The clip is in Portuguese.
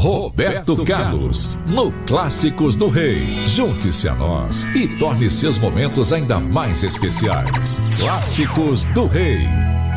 Roberto Carlos, no Clássicos do Rei. Junte-se a nós e torne seus momentos ainda mais especiais. Clássicos do Rei.